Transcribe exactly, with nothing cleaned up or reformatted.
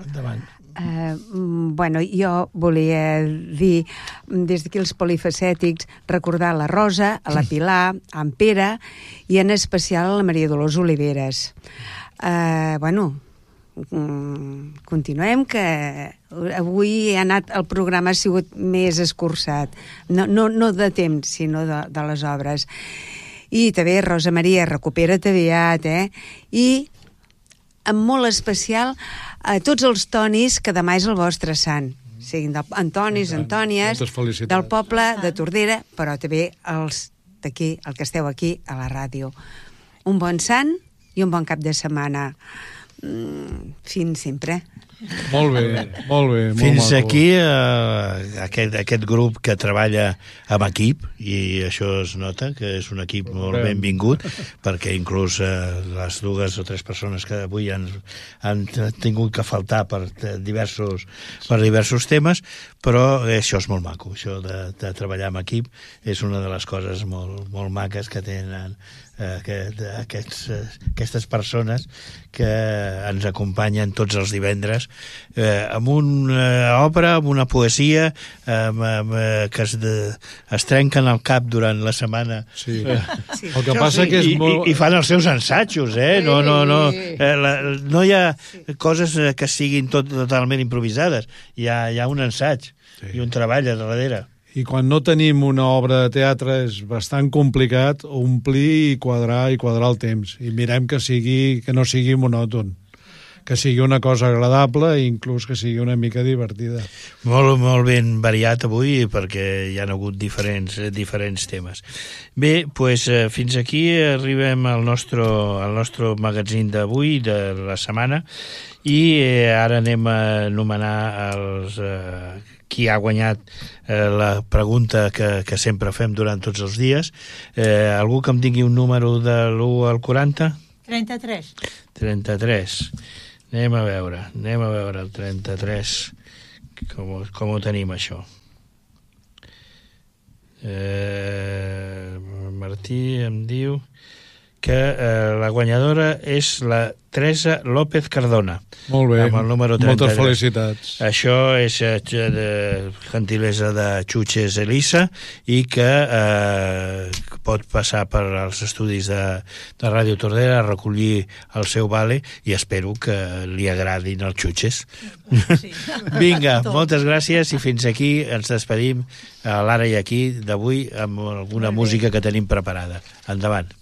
Endavant. Uh, bueno, jo volia dir, des d'aquí els polifacètics, recordar la Rosa, a la Pilar, a en Pere i en especial a la Maria Dolors Oliveres. Uh, bueno, um, continuem, que avui ha anat, el programa ha sigut més escurçat, no, no, no de temps, sinó de, de les obres. I també, Rosa Maria, recupera't aviat, eh? I en molt especial a tots els Tonis, que demà és el vostre sant. Siguin Antonis, Antònies, del poble de Tordera, però també els d'aquí, el que esteu aquí a la ràdio. Un bon sant i un bon cap de setmana. Mm, fins sempre. Molt bé, molt bé. Molt Fins maco. aquí eh, aquest, aquest grup que treballa amb equip, i això es nota que és un equip molt benvingut, perquè inclús eh, les dues o tres persones que avui han, han tingut que faltar per diversos, per diversos temes, però això és molt maco, això de, de treballar amb equip és una de les coses molt, molt maques que tenen Aquest, aquests, aquestes persones que ens acompanyen tots els divendres eh, amb una obra, amb una poesia amb, amb, que es, de, es trenquen al cap durant la setmana. Sí. Sí. El que passa que és I, molt... i, i fan els seus ensatjos, eh? No, no, no, eh, la, no hi ha coses que siguin tot, totalment improvisades. Hi ha, hi ha un ensaig sí. i un treball a darrere. I quan no tenim una obra de teatre és bastant complicat omplir i quadrar i quadrar el temps. I mirem que sigui que no sigui monòton, que sigui una cosa agradable i inclús que sigui una mica divertida. Molt, molt ben variat avui perquè hi ha hagut diferents, diferents temes. Bé, doncs, fins aquí arribem al nostre, al nostre magazín d'avui, de la setmana, i ara anem a anomenar els... Eh, qui ha guanyat eh, la pregunta que, que sempre fem durant tots els dies. Eh, algú que em tingui un número de l'u al quaranta? trenta-tres. trenta-tres. Anem a veure, anem a veure el trenta-tres, com, com ho tenim, això. Eh, Martí em diu que eh, la guanyadora és la Teresa López Cardona. Molt bé, amb el número trenta-tres. Moltes felicitats. Això és eh, de gentilesa de Xutxes Elisa i que eh, pot passar per als estudis de, de Ràdio Tordera a recollir el seu vale i espero que li agradin els Xutxes. Sí. Vinga, moltes gràcies i fins aquí ens despedim a l'Ara i Aquí d'avui amb alguna música que tenim preparada. Endavant.